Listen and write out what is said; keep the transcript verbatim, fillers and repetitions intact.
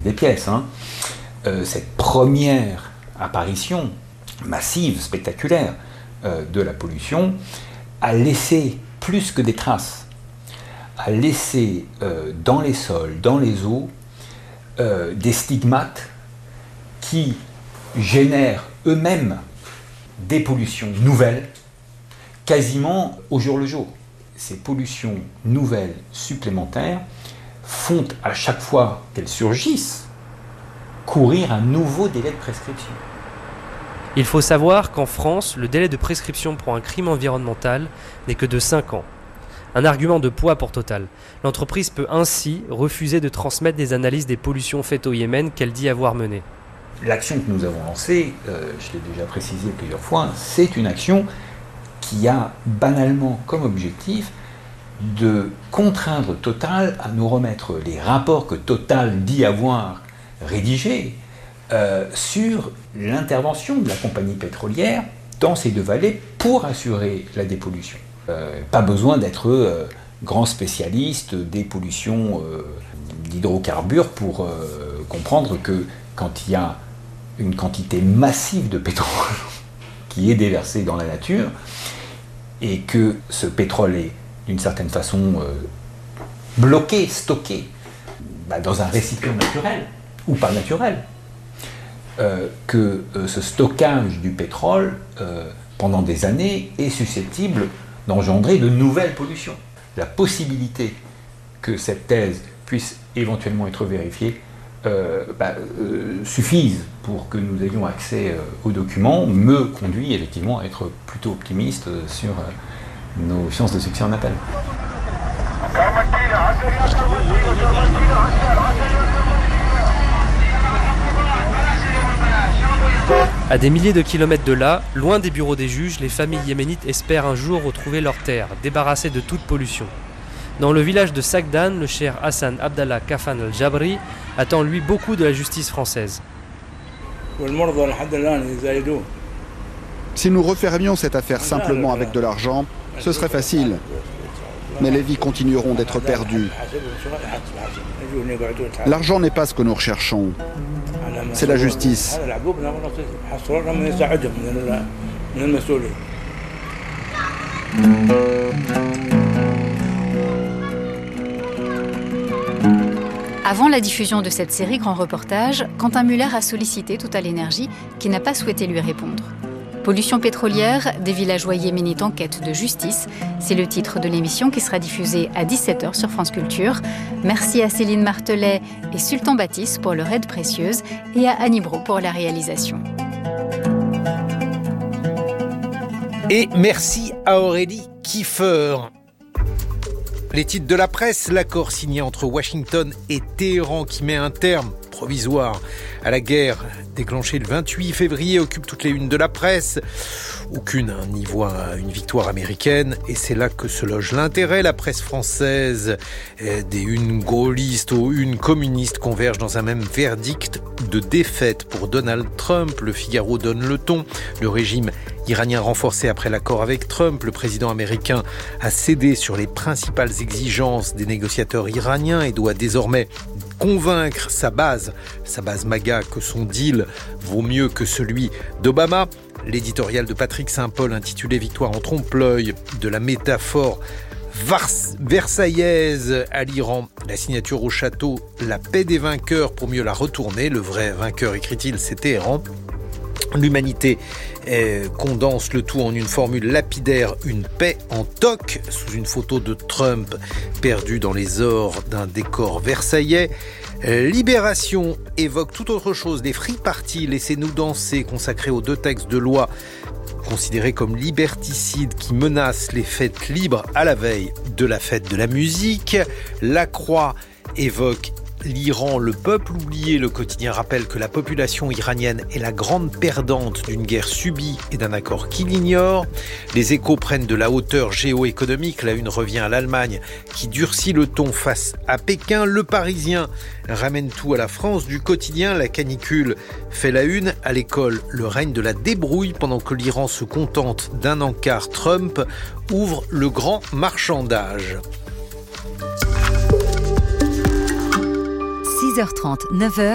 des pièces. Hein. Euh, cette première apparition massive, spectaculaire euh, de la pollution a laissé plus que des traces, a laissé euh, dans les sols, dans les eaux, euh, des stigmates qui génèrent eux-mêmes des pollutions nouvelles, quasiment au jour le jour. Ces pollutions nouvelles supplémentaires font à chaque fois qu'elles surgissent courir un nouveau délai de prescription. Il faut savoir qu'en France, le délai de prescription pour un crime environnemental n'est que de cinq ans. Un argument de poids pour Total. L'entreprise peut ainsi refuser de transmettre des analyses des pollutions faites au Yémen qu'elle dit avoir menées. L'action que nous avons lancée, euh, je l'ai déjà précisé plusieurs fois, c'est une action qui a banalement comme objectif de contraindre Total à nous remettre les rapports que Total dit avoir rédigés euh, sur l'intervention de la compagnie pétrolière dans ces deux vallées pour assurer la dépollution. Euh, pas besoin d'être euh, grand spécialiste des pollutions euh, d'hydrocarbures pour euh, comprendre que quand il y a une quantité massive de pétrole qui est déversée dans la nature et que ce pétrole est d'une certaine façon euh, bloqué, stocké bah, dans un récipient naturel ou pas naturel, euh, que euh, ce stockage du pétrole euh, pendant des années est susceptible d'engendrer de nouvelles pollutions. La possibilité que cette thèse puisse éventuellement être vérifiée Euh, bah, euh, suffisent pour que nous ayons accès euh, aux documents, me conduit effectivement à être plutôt optimiste euh, sur euh, nos chances de succès en appel. À des milliers de kilomètres de là, loin des bureaux des juges, les familles yéménites espèrent un jour retrouver leurs terres, débarrassées de toute pollution. Dans le village de Sakdan, le cheikh Hassan Abdallah Kafan al-Jabri attend lui beaucoup de la justice française. Si nous refermions cette affaire simplement avec de l'argent, ce serait facile. Mais les vies continueront d'être perdues. L'argent n'est pas ce que nous recherchons. C'est la justice. Avant la diffusion de cette série Grand Reportage, Quentin Muller a sollicité Total Energy, qui n'a pas souhaité lui répondre. Pollution pétrolière, des villageois yéménites en quête de justice, c'est le titre de l'émission qui sera diffusée à dix-sept heures sur France Culture. Merci à Céline Martelet et Sultan Baptiste pour leur aide précieuse et à Annie Brault pour la réalisation. Et merci à Aurélie Kiefer. Les titres de la presse, l'accord signé entre Washington et Téhéran qui met un terme provisoire à la guerre déclenchée le vingt-huit février occupe toutes les unes de la presse. Aucune n'y voit une victoire américaine et c'est là que se loge l'intérêt. La presse française, des unes gaullistes aux unes communistes convergent dans un même verdict de défaite pour Donald Trump. Le Figaro donne le ton. Le régime iranien renforcé après l'accord avec Trump. Le président américain a cédé sur les principales exigences des négociateurs iraniens et doit désormais convaincre sa base, sa base MAGA, que son deal vaut mieux que celui d'Obama. L'éditorial de Patrick Saint-Paul intitulé « Victoire en trompe-l'œil » de la métaphore Vars- versaillaise à l'Iran. La signature au château, la paix des vainqueurs pour mieux la retourner. Le vrai vainqueur, écrit-il, c'est Téhéran. L'humanité eh, condense le tout en une formule lapidaire, une paix en toc, sous une photo de Trump perdu dans les ors d'un décor versaillais. Libération évoque tout autre chose, des free parties, laissez-nous danser, consacrés aux deux textes de loi considérés comme liberticides qui menacent les fêtes libres à la veille de la fête de la musique. La Croix évoque l'Iran, le peuple oublié. Le quotidien rappelle que la population iranienne est la grande perdante d'une guerre subie et d'un accord qu'il ignore. Les Échos prennent de la hauteur géoéconomique. La une revient à l'Allemagne qui durcit le ton face à Pékin. Le Parisien ramène tout à la France du quotidien. La canicule fait la une. À l'école, le règne de la débrouille pendant que l'Iran se contente d'un encart. Trump ouvre le grand marchandage. six heures trente, neuf heures.